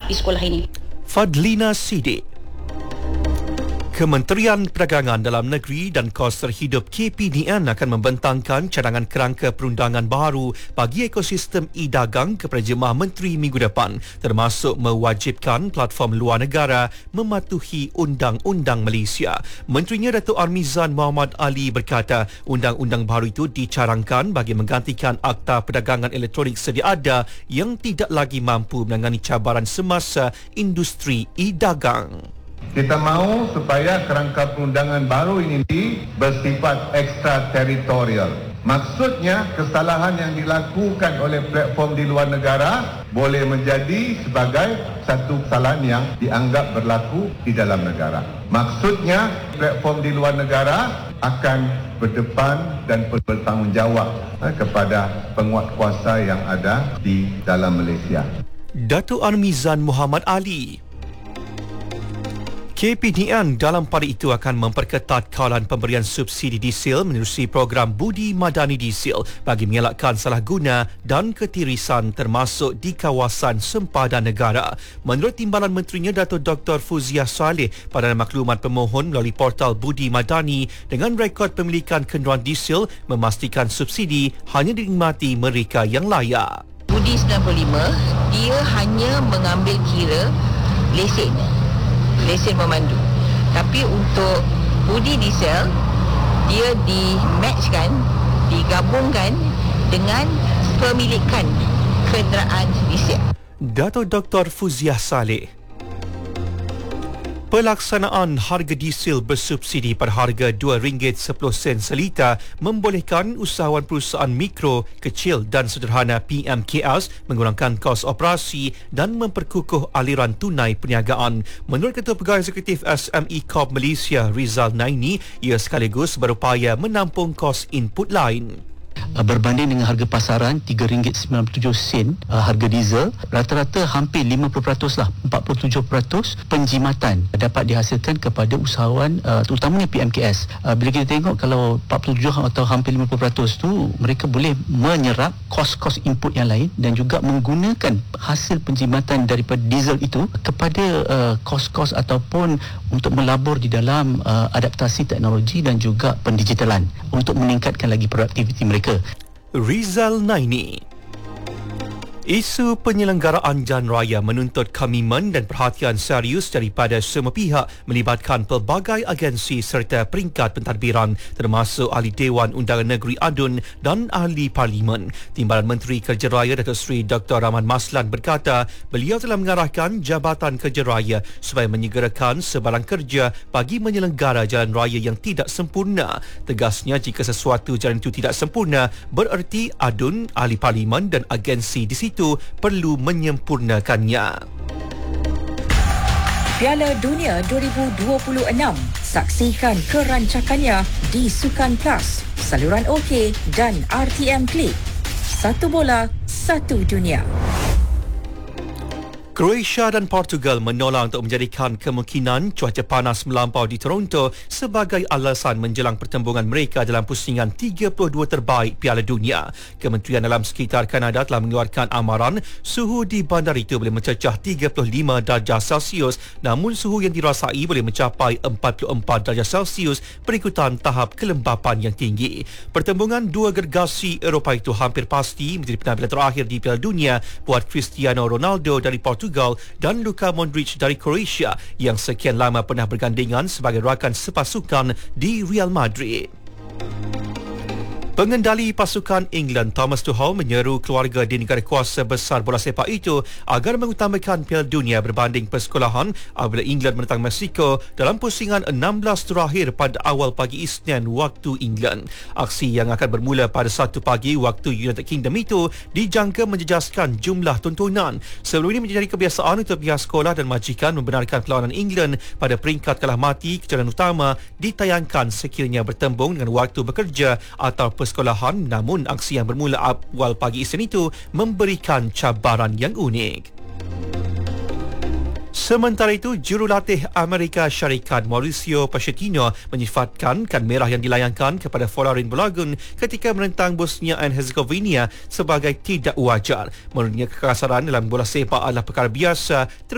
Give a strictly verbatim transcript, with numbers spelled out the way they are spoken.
di sekolah ini. Fadlina Sidik. Kementerian Perdagangan Dalam Negeri dan Kos Terhidup K P D N akan membentangkan cadangan kerangka perundangan baru bagi ekosistem e-dagang kepada Jemaah Menteri minggu depan, termasuk mewajibkan platform luar negara mematuhi Undang-Undang Malaysia. Menterinya Datuk Armizan Muhammad Ali berkata undang-undang baru itu dicarangkan bagi menggantikan Akta Perdagangan Elektronik sedia ada yang tidak lagi mampu menangani cabaran semasa industri e-dagang. Kita mahu supaya kerangka perundangan baru ini bersifat ekstrateritorial. Maksudnya kesalahan yang dilakukan oleh platform di luar negara boleh menjadi sebagai satu kesalahan yang dianggap berlaku di dalam negara. Maksudnya platform di luar negara akan berdepan dan bertanggungjawab kepada penguatkuasa yang ada di dalam Malaysia. Datuk Armizan Muhammad Ali. K P D N dalam pada itu akan memperketat kawalan pemberian subsidi diesel menerusi program Budi Madani Diesel bagi mengelakkan salah guna dan ketirisan termasuk di kawasan sempadan negara. Menurut Timbalan Menterinya Datuk Doktor Fuziah Saleh, pada maklumat pemohon melalui portal Budi Madani dengan rekod pemilikan kenderaan diesel memastikan subsidi hanya dinikmati mereka yang layak. Budi sembilan puluh lima, dia hanya mengambil kira lesen. lesen memandu. Tapi untuk Budi Diesel, dia di-matchkan, digabungkan dengan pemilikan kenderaan diesel. Datuk Doktor Fuziah Saleh. Pelaksanaan harga diesel bersubsidi pada harga dua ringgit sepuluh sen seliter membolehkan usahawan perusahaan mikro, kecil dan sederhana P M K S mengurangkan kos operasi dan memperkukuh aliran tunai perniagaan. Menurut Ketua Pegawai Eksekutif S M E Corp Malaysia, Rizal Naini, ia sekaligus berupaya menampung kos input lain. Berbanding dengan harga pasaran tiga ringgit sembilan puluh tujuh sen uh, harga diesel, rata-rata hampir lima puluh peratus lah, empat puluh tujuh peratus penjimatan dapat dihasilkan kepada usahawan uh, terutamanya P M K S. Uh, bila kita tengok kalau empat puluh tujuh atau hampir lima puluh peratus tu, mereka boleh menyerap kos-kos input yang lain dan juga menggunakan hasil penjimatan daripada diesel itu kepada uh, kos-kos ataupun untuk melabur di dalam uh, adaptasi teknologi dan juga pendigitalan untuk meningkatkan lagi produktiviti mereka. Rizal Naini. Isu penyelenggaraan Jalan Raya menuntut komitmen dan perhatian serius daripada semua pihak melibatkan pelbagai agensi serta peringkat pentadbiran termasuk Ahli Dewan Undangan Negeri A D U N dan Ahli Parlimen. Timbalan Menteri Kerja Raya Datuk Seri Doktor Rahman Maslan berkata beliau telah mengarahkan Jabatan Kerja Raya supaya menyegerakan sebarang kerja bagi menyelenggara jalan raya yang tidak sempurna. Tegasnya jika sesuatu jalan itu tidak sempurna bererti A D U N, Ahli Parlimen dan agensi di situ perlu menyempurnakannya. Piala Dunia dua ribu dua puluh enam. Saksikan kerancakannya di Sukan Plus, saluran OK dan R T M Klik. Satu bola, satu dunia. Croatia dan Portugal menolak untuk menjadikan kemungkinan cuaca panas melampau di Toronto sebagai alasan menjelang pertembungan mereka dalam pusingan tiga puluh dua terbaik Piala Dunia. Kementerian Alam Sekitar Kanada telah mengeluarkan amaran suhu di bandar itu boleh mencecah tiga puluh lima darjah Celsius, namun suhu yang dirasai boleh mencapai empat puluh empat darjah Celsius berikutan tahap kelembapan yang tinggi. Pertembungan dua gergasi Eropah itu hampir pasti menjadi penampilan terakhir di Piala Dunia buat Cristiano Ronaldo dari Portugal dan Luka Modric dari Croatia yang sekian lama pernah bergandingan sebagai rakan sepasukan di Real Madrid. Pengendali pasukan England Thomas Tuchel menyeru keluarga di negara kuasa besar bola sepak itu agar mengutamakan Piala Dunia berbanding persekolahan apabila England menentang Mexico dalam pusingan enam belas terakhir pada awal pagi Isnin waktu England. Aksi yang akan bermula pada satu pagi waktu United Kingdom itu dijangka menjejaskan jumlah tontonan. Sebelum ini menjadi kebiasaan untuk pihak sekolah dan majikan membenarkan perlawanan England pada peringkat kalah mati kejuaraan utama ditayangkan sekiranya bertembung dengan waktu bekerja atau sekolahan, namun aksi yang bermula awal pagi Isnin itu memberikan cabaran yang unik. Sementara itu, jurulatih Amerika Syarikat Mauricio Pochettino menyifatkan kad merah yang dilayangkan kepada Folarin Balogun ketika menentang Bosnia and Herzegovina sebagai tidak wajar. Menurutnya, kekasaran dalam bola sepak adalah perkara biasa